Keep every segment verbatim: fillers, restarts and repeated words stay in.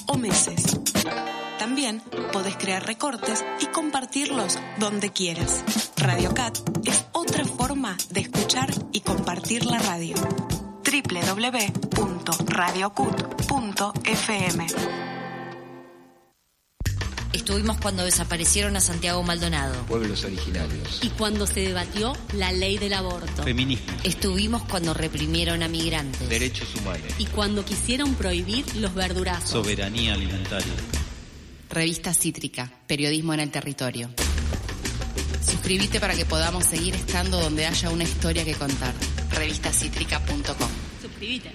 o meses. También podés crear recortes y compartirlos donde quieras. RadioCat es otra forma de escuchar y compartir la radio. doble u doble u doble u punto radio cut punto efe eme. Estuvimos cuando desaparecieron a Santiago Maldonado. Pueblos originarios. Y cuando se debatió la ley del aborto. Feminismo. Estuvimos cuando reprimieron a migrantes. Derechos humanos. Y cuando quisieron prohibir los verdurazos. Soberanía alimentaria. Revista Cítrica, periodismo en el territorio. Suscríbete para que podamos seguir estando donde haya una historia que contar. revista cítrica punto com. Suscríbete.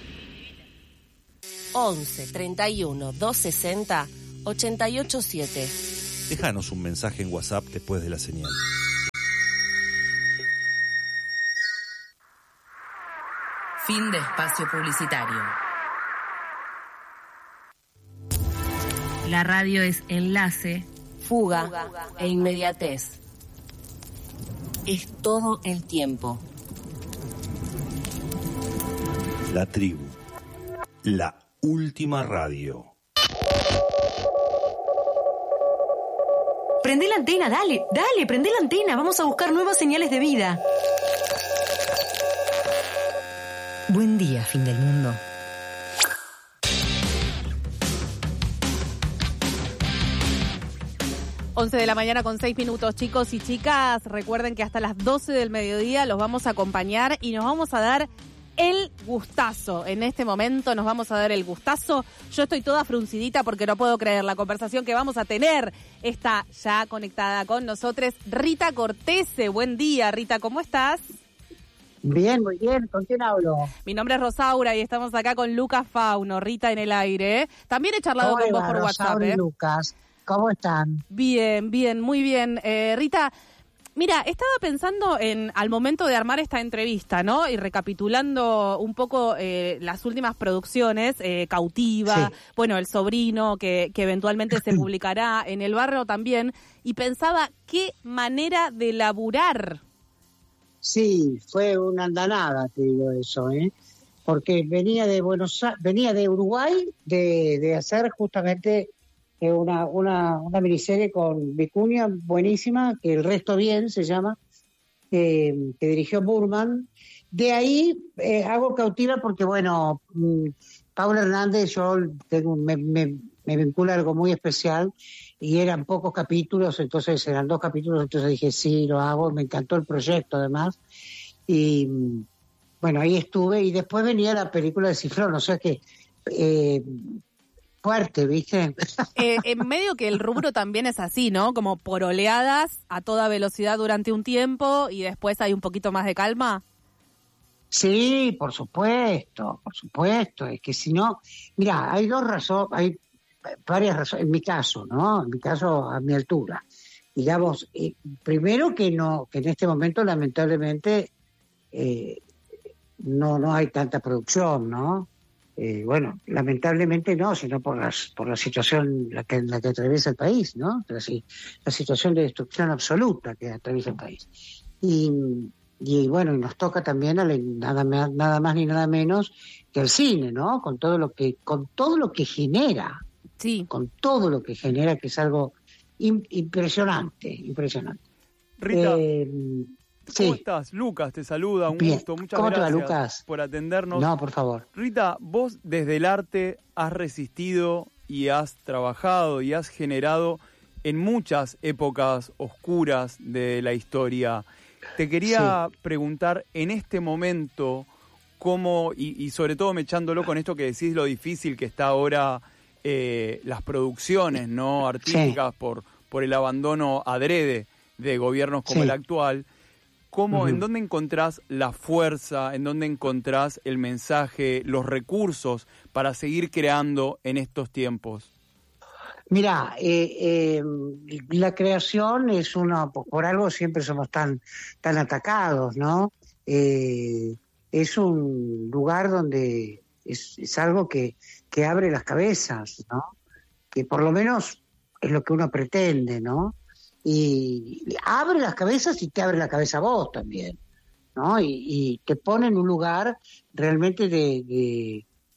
once, treinta y uno, doscientos sesenta, ochenta y ocho siete. Déjanos un mensaje en WhatsApp después de la señal. Fin de espacio publicitario. La radio es enlace, fuga, fuga e inmediatez. Es todo el tiempo. La tribu. La última radio. Prendé la antena, dale, dale, prendé la antena. Vamos a buscar nuevas señales de vida. Buen día, fin del mundo. once de la mañana con seis minutos, chicos y chicas. Recuerden que hasta las doce del mediodía los vamos a acompañar y nos vamos a dar el gustazo. En este momento nos vamos a dar el gustazo. Yo estoy toda fruncidita porque no puedo creer la conversación que vamos a tener. Está ya conectada con nosotros Rita Cortese. Buen día, Rita, ¿cómo estás? Bien, muy bien. ¿Con quién hablo? Mi nombre es Rosaura y estamos acá con Lucas Fauno, Rita en el aire. ¿eh? También he charlado con vos por WhatsApp. ¿eh? Lucas, ¿cómo están? Bien, bien, muy bien. Eh, Rita, mira, estaba pensando en al momento de armar esta entrevista, ¿no? Y recapitulando un poco eh, las últimas producciones, eh, Cautiva, sí. Bueno, El Sobrino, que, que eventualmente se publicará en El Barrio también, y pensaba, qué manera de laburar. Sí, fue una andanada, te digo eso, ¿eh? Porque venía de Buenos Aires, venía de Uruguay de, de hacer justamente una, una, una miniserie con Vicuña buenísima, que El Resto Bien se llama, eh, que dirigió Burman. De ahí eh, hago Cautiva porque, bueno, mmm, Paula Hernández, yo tengo, me, me, me vincula algo muy especial y eran pocos capítulos, entonces eran dos capítulos, entonces dije sí, lo hago, me encantó el proyecto además. Y bueno, ahí estuve y después venía la película de Cifrón, o sea que eh, fuerte, ¿viste? Eh, en medio que el rubro también es así, ¿no? Como por oleadas a toda velocidad durante un tiempo y después hay un poquito más de calma. Sí, por supuesto, por supuesto. Es que si no, mira, hay dos razones, hay varias razones, en mi caso, ¿no? En mi caso, a mi altura. Digamos, eh, primero que no, que en este momento lamentablemente eh, no, no hay tanta producción, ¿no? Eh, bueno, lamentablemente no, sino por las, por la situación la que, la que atraviesa el país, ¿no? La, la situación de destrucción absoluta que atraviesa el país. Y, y bueno, y nos toca también a la, nada, nada más ni nada menos que el cine, ¿no? Con todo lo que, con todo lo que genera, sí, con todo lo que genera, que es algo in, impresionante, impresionante. Rita. Eh, ¿Cómo sí. estás? Lucas te saluda, un Bien. gusto, muchas ¿Cómo te va, gracias Lucas? por atendernos. No, por favor. Rita, vos desde el arte has resistido y has trabajado y has generado en muchas épocas oscuras de la historia. Te quería sí. preguntar en este momento cómo, y, y sobre todo me echándolo con esto que decís, lo difícil que está ahora eh, las producciones no artísticas sí. por, por el abandono adrede de gobiernos como sí. el actual. ¿Cómo, uh-huh. ¿En dónde encontrás la fuerza, en dónde encontrás el mensaje, los recursos para seguir creando en estos tiempos? Mira, eh, eh, la creación es una, por algo siempre somos tan, tan atacados, ¿no? Eh, es un lugar donde es, es algo que, que abre las cabezas, ¿no? Que por lo menos es lo que uno pretende, ¿no? Y abre las cabezas y te abre la cabeza a vos también, ¿no? Y, y te pone en un lugar realmente de, de,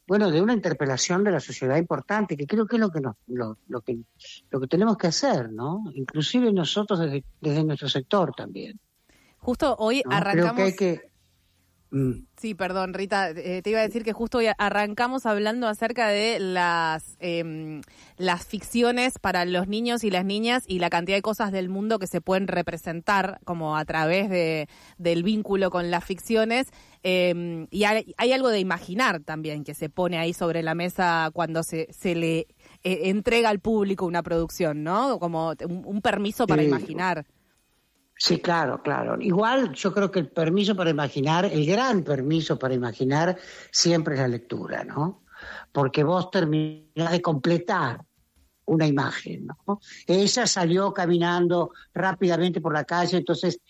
bueno, de una interpelación de la sociedad importante, que creo que es lo que nos, lo, lo que lo que tenemos que hacer, ¿no? Inclusive nosotros desde, desde nuestro sector también. Justo hoy ¿no? arrancamos... Creo que hay que... Mm. Sí, perdón, Rita, eh, te iba a decir que justo hoy arrancamos hablando acerca de las eh, las ficciones para los niños y las niñas y la cantidad de cosas del mundo que se pueden representar como a través de del vínculo con las ficciones. Eh, y hay, hay algo de imaginar también que se pone ahí sobre la mesa cuando se, se le eh, entrega al público una producción, ¿no? Como un, un permiso para Sí. imaginar. Sí, claro, claro. Igual yo creo que el permiso para imaginar, el gran permiso para imaginar siempre es la lectura, ¿no? Porque vos terminás de completar una imagen, ¿no? Ella salió caminando rápidamente por la calle, entonces